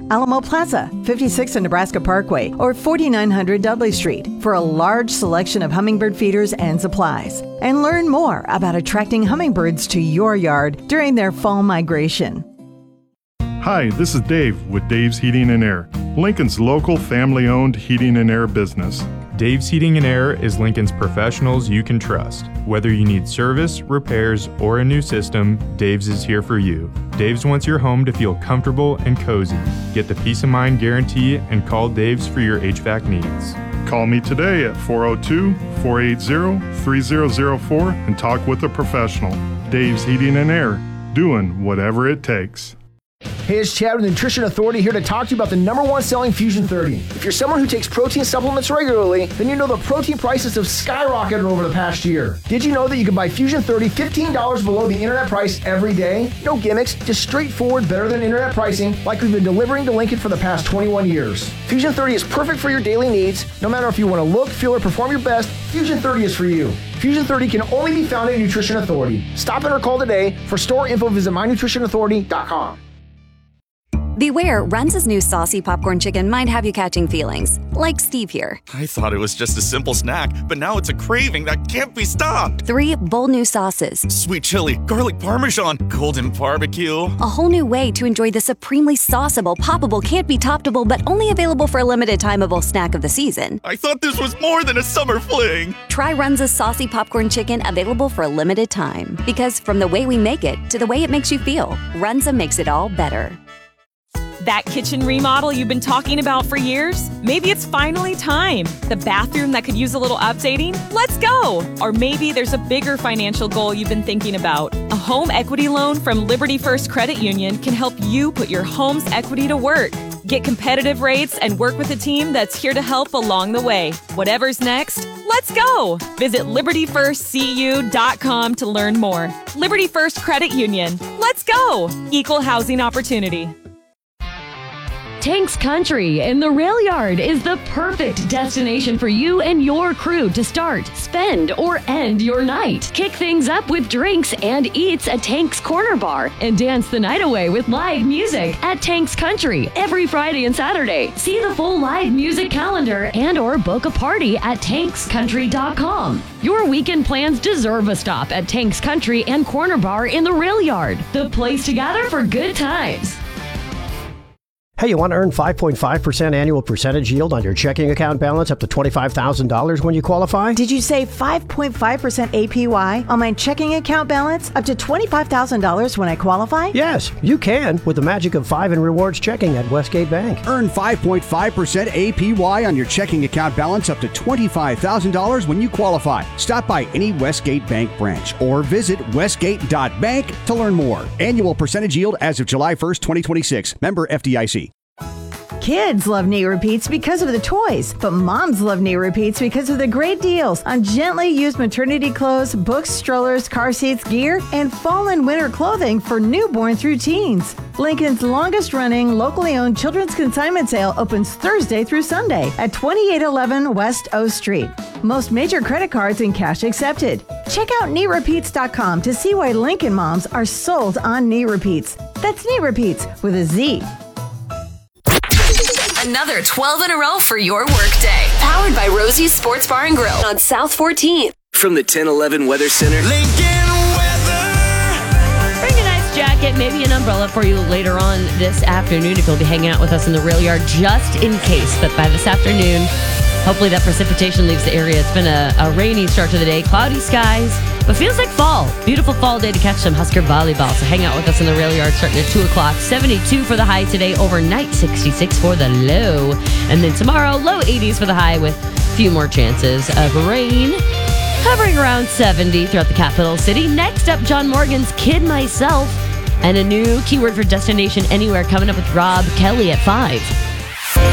Alamo Plaza, 56 and Nebraska Parkway, or 4900 Dudley Street for a large selection of hummingbird feeders and supplies. And learn more about attracting hummingbirds to your yard during their fall migration. Hi, this is Dave with Dave's Heating and Air, Lincoln's local family-owned heating and air business. Dave's Heating and Air is Lincoln's professionals you can trust. Whether you need service, repairs, or a new system, Dave's is here for you. Dave's wants your home to feel comfortable and cozy. Get the peace of mind guarantee and call Dave's for your HVAC needs. Call me today at 402-480-3004 and talk with a professional. Dave's Heating and Air, doing whatever it takes. Hey, it's Chad with Nutrition Authority here to talk to you about the #1 selling Fusion 30. If you're someone who takes protein supplements regularly, then you know the protein prices have skyrocketed over the past year. Did you know that you can buy Fusion 30 $15 below the internet price every day? No gimmicks, just straightforward, better than internet pricing like we've been delivering to Lincoln for the past 21 years. Fusion 30 is perfect for your daily needs. No matter if you want to look, feel, or perform your best, Fusion 30 is for you. Fusion 30 can only be found at Nutrition Authority. Stop in or call today. For store info, visit mynutritionauthority.com. Beware, Runza's new saucy popcorn chicken might have you catching feelings. Like Steve here. I thought it was just a simple snack, but now it's a craving that can't be stopped. 3 bold new sauces. Sweet chili, garlic parmesan, golden barbecue. A whole new way to enjoy the supremely sauceable, poppable, can't be toppable, but only available for a limited timeable snack of the season. I thought this was more than a summer fling. Try Runza's saucy popcorn chicken, available for a limited time. Because from the way we make it to the way it makes you feel, Runza makes it all better. That kitchen remodel you've been talking about for years? Maybe it's finally time. The bathroom that could use a little updating? Let's go! Or maybe there's a bigger financial goal you've been thinking about. A home equity loan from Liberty First Credit Union can help you put your home's equity to work. Get competitive rates and work with a team that's here to help along the way. Whatever's next, let's go! Visit LibertyFirstCU.com to learn more. Liberty First Credit Union. Let's go! Equal housing opportunity. Tanks Country in the Rail Yard is the perfect destination for you and your crew to start, spend, or end your night. Kick things up with drinks and eats at Tanks Corner Bar and dance the night away with live music at Tanks Country every Friday and Saturday. See the full live music calendar and or book a party at tankscountry.com. Your weekend plans deserve a stop at Tanks Country and Corner Bar in the Rail Yard, the place to gather for good times. Hey, you want to earn 5.5% annual percentage yield on your checking account balance up to $25,000 when you qualify? Did you say 5.5% APY on my checking account balance up to $25,000 when I qualify? Yes, you can with the magic of 5 in rewards checking at Westgate Bank. Earn 5.5% APY on your checking account balance up to $25,000 when you qualify. Stop by any Westgate Bank branch or visit westgate.bank to learn more. Annual percentage yield as of July 1st, 2026. Member FDIC. Kids love knee repeats because of the toys, but moms love knee repeats because of the great deals on gently used maternity clothes, books, strollers, car seats, gear, and fall and winter clothing for newborn through teens. Lincoln's longest-running, locally owned children's consignment sale opens Thursday through Sunday at 2811 West O Street. Most major credit cards and cash accepted. Check out kneerepeats.com to see why Lincoln moms are sold on knee repeats. That's knee repeats with a Z. Another 12 in a row for your workday. Powered by Rosie's Sports Bar and Grill on South 14th. From the 1011 Weather Center. Lincoln Weather. Bring a nice jacket, maybe an umbrella for you later on this afternoon if you'll be hanging out with us in the Rail Yard, just in case. But by this afternoon, hopefully that precipitation leaves the area. It's been a rainy start to the day, cloudy skies, but feels like fall. Beautiful fall day to catch some Husker volleyball. So hang out with us in the Rail Yard starting at 2 o'clock. 72 for the high today, overnight 66 for the low. And then tomorrow, low 80s for the high with a few more chances of rain. Hovering around 70 throughout the capital city. Next up, John Morgan's Kid Myself. And a new keyword for Destination Anywhere coming up with Rob Kelly at 5.